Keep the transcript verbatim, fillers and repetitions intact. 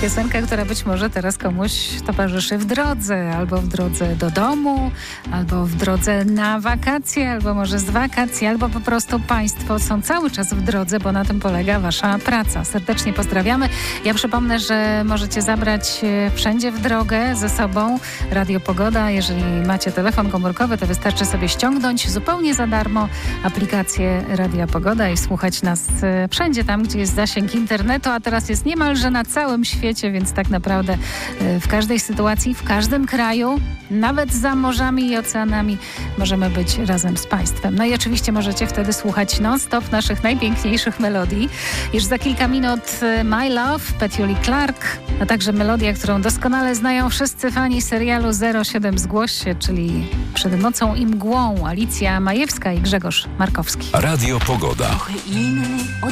Piosenka, która być może teraz komuś towarzyszy w drodze, albo w drodze do domu, albo w drodze na wakacje, albo może z wakacji, albo po prostu Państwo są cały czas w drodze, bo na tym polega Wasza praca. Serdecznie pozdrawiamy. Ja przypomnę, że możecie zabrać wszędzie w drogę ze sobą Radio Pogoda. Jeżeli macie telefon komórkowy, to wystarczy sobie ściągnąć zupełnie za darmo aplikację Radia Pogoda i słuchać nas wszędzie tam, gdzie jest zasięg internetu, a teraz jest niemalże na całym świecie, więc tak naprawdę w każdej sytuacji, w każdym kraju, nawet za morzami i oceanami możemy być razem z Państwem. No i oczywiście możecie wtedy słuchać non-stop naszych najpiękniejszych melodii. Już za kilka minut My Love, Petula Clark, a także melodia, którą doskonale znają wszyscy fani serialu zero siedem Zgłoś się, czyli Przed nocą i mgłą, Alicja Majewska i Grzegorz Markowski. Radio Pogoda.